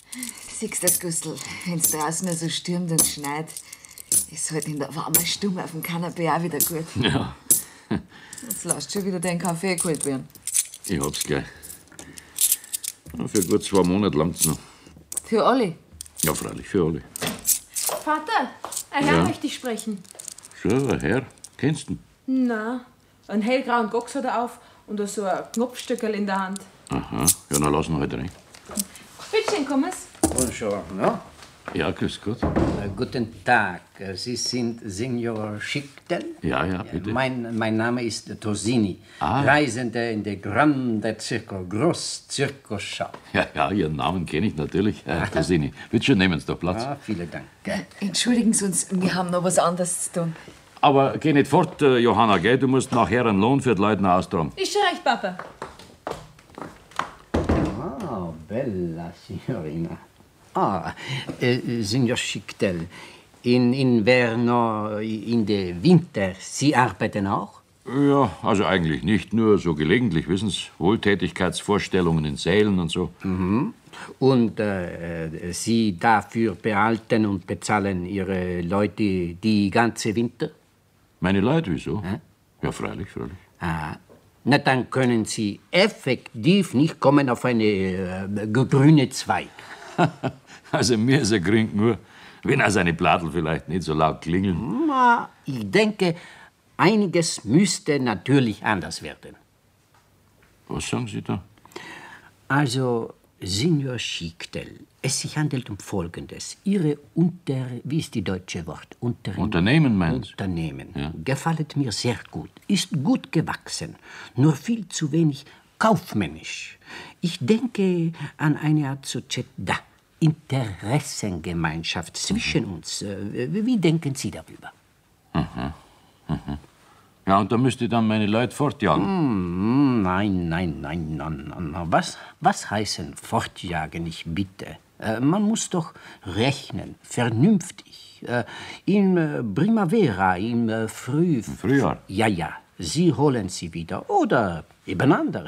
Siehst du das, Gustl, wenn's draußen nur so stürmt und schneit, ist halt in der warmen Stube auf dem Kanapee auch wieder gut. Ja. Jetzt lasst schon wieder den Kaffee geholt werden. Ich hab's gleich. Ja, für gut 2 Monate langt's noch. Für alle? Ja, freilich, für alle. Vater, ein Herr Ja? möchte ich sprechen. Schon, ein Herr? Kennst du ihn? Na, einen hellgrauen Box hat er auf und so ein Knopfstöckerl in der Hand. Aha. Ja, dann lassen wir halt rein. Bitte schön, komm es. Buongiorno. Ja, grüß Gott. Guten Tag. Sie sind Signor Schicktel? Ja, ja, bitte. Mein Name ist Tosini. Ah. Reisende in der Grande Circo, Groß-Zirkusschau. Ja, Ihren Namen kenne ich natürlich, Herr Tosini. Bitte schön, nehmen Sie doch Platz. Ah, vielen Dank. Entschuldigen Sie uns, wir haben noch was anderes zu tun. Aber geh nicht fort, Johanna, gell? Du musst nachher einen Lohn für die Leute noch austragen. Ist schon recht, Papa. Ah, bella Signorina. Signor Schicktel, in Inverno, in der Winter, Sie arbeiten auch? Ja, also eigentlich nicht, nur so gelegentlich, wissen Sie, Wohltätigkeitsvorstellungen in Sälen und so. Mhm. Und Sie dafür behalten und bezahlen Ihre Leute die ganze Winter? Meine Leute, wieso? Ja, freilich. Ah. Na, dann können Sie effektiv nicht kommen auf eine grüne Zweig. Also mir ist er gering nur, wenn er seine Plattel vielleicht nicht so laut klingeln. Na, ich denke, einiges müsste natürlich anders werden. Was sagen Sie da? Also, Signor Schicktel, es sich handelt um Folgendes. Ihre wie ist die deutsche Wort? Unternehmen, meinen Sie? Unternehmen. Ja. Gefällt mir sehr gut. Ist gut gewachsen, nur viel zu wenig kaufmännisch. Ich denke an eine Art Società, Interessengemeinschaft zwischen uns. Wie denken Sie darüber? Ja, und da müsste ich dann meine Leute fortjagen. Nein. Was heißen fortjagen, ich bitte? Man muss doch rechnen, vernünftig. Im Primavera, im Frühjahr? Ja, Sie holen sie wieder. Oder eben andere.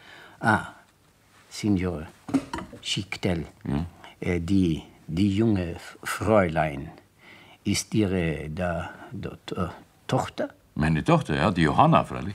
Signor Schicktel, die junge Fräulein, ist Ihre Tochter? Meine Tochter, ja, die Johanna, freilich.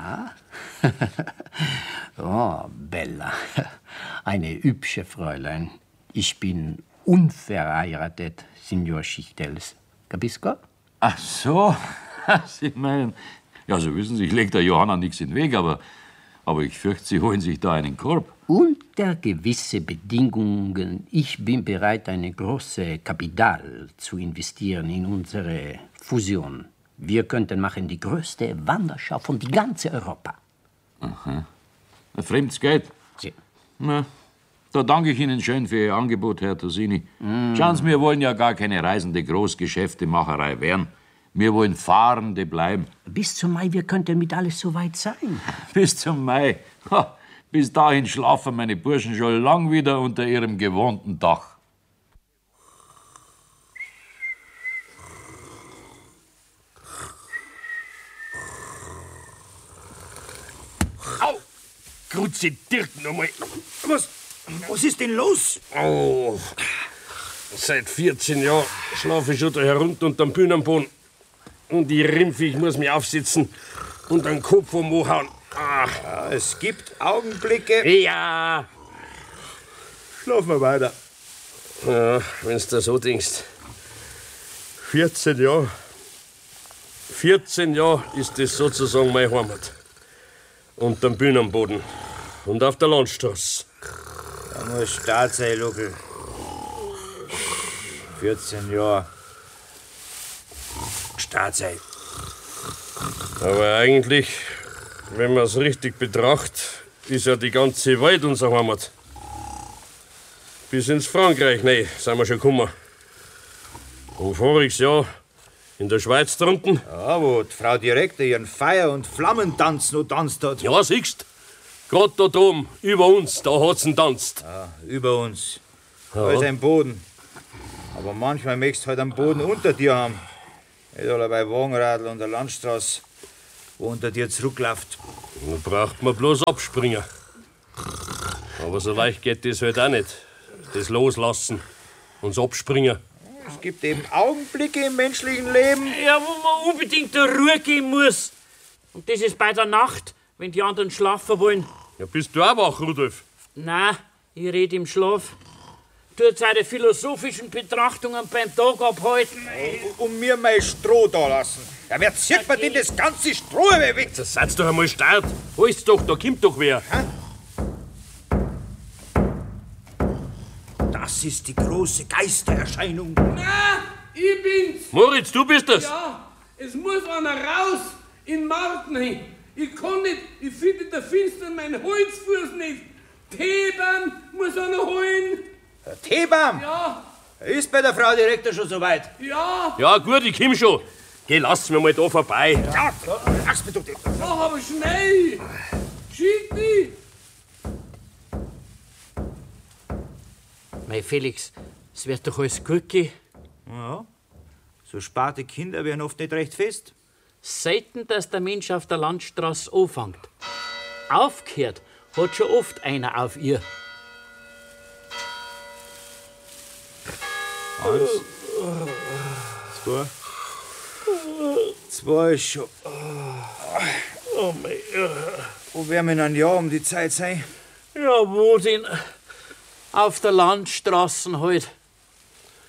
Oh, Bella, eine hübsche Fräulein. Ich bin unverheiratet, Signor Schichtels. Capisco? Ach so, Sie meinen... Ja, so wissen Sie, ich leg der Johanna nichts in den Weg, aber ich fürchte, Sie holen sich da einen Korb. Unter gewisse Bedingungen. Ich bin bereit, eine große Kapital zu investieren in unsere Fusion. Wir könnten machen die größte Wanderschau von die ganze Europa. Aha. Ein fremdes Geld? Sie. Na, da danke ich Ihnen schön für Ihr Angebot, Herr Tosini. Schauen Sie, wir wollen ja gar keine reisende Großgeschäftemacherei werden. Wir wollen Fahrende bleiben. Bis zum Mai, wir könnten mit alles so weit sein. Bis zum Mai. Ha, bis dahin schlafen meine Burschen schon lang wieder unter ihrem gewohnten Dach. Au! Grüezi Dirk nochmal. Was ist denn los? Oh, seit 14 Jahren schlafe ich schon da herunter unterm Bühnenboden. Und die Rimpfe, ich muss mich aufsitzen und den Kopf umhauen. Ja, es gibt Augenblicke. Ja. Schlafen wir weiter. Ja, wenn's da so denkst. 14 Jahre. 14 Jahre ist das sozusagen meine Heimat. Unterm Bühnenboden. Und auf der Landstraße. Da muss Start sein, Luckel. 14 Jahre. Start sein. Aber eigentlich, wenn man es richtig betrachtet, ist ja die ganze Welt unsere Heimat. Bis ins Frankreich, nein, sind wir schon gekommen. Und voriges Jahr in der Schweiz drunten. Ja, wo die Frau Direktor ihren Feuer- und Flammentanz noch tanzt hat. Ja, siehst gerade da oben, über uns, da hat's einen tanzt. Ja, über uns. Da ist ein Boden. Aber manchmal möchtest du halt einen Boden unter dir haben. Nicht alle bei Wagenradl und der Landstraße, wo unter dir zurückläuft. Da braucht man bloß abspringen. Aber so leicht geht das halt auch nicht. Das Loslassen. Uns abspringen. Es gibt eben Augenblicke im menschlichen Leben. Ja, wo man unbedingt zur Ruhe gehen muss. Und das ist bei der Nacht, wenn die anderen schlafen wollen. Ja, bist du auch wach, Rudolf? Nein, ich rede im Schlaf. Tut seine philosophischen Betrachtungen beim Tag abhalten. Und mir mein Stroh da lassen. Ja, wer zieht mir denn das ganze Stroh weg? Das seid's doch einmal stark. Holt's doch, da kommt doch wer. Das ist die große Geistererscheinung. Na, ich bin's. Moritz, du bist das? Ja, es muss einer raus in Marten hin. Ich kann nicht, ich finde der Finster mein Holzfuß nicht. Teebaum muss einer holen. Der Teebaum? Ja, Ist bei der Frau Direktor schon soweit? ja, Ja, gut, ich komm schon. Geh, lass mir mal da vorbei. Ja, lass mich doch den. mach aber schnell. Schick mich. Mei Felix, es wird doch alles gut gehen. Ja, so sparte Kinder werden oft nicht recht fest. Selten, dass der Mensch auf der Landstraße anfängt. Aufgehört hat schon oft einer auf ihr. Eins, zwei. Zwei ist schon. Oh mei, Wo werden wir in einem Jahr um die Zeit sein? ja, wo denn? Auf der Landstraße halt.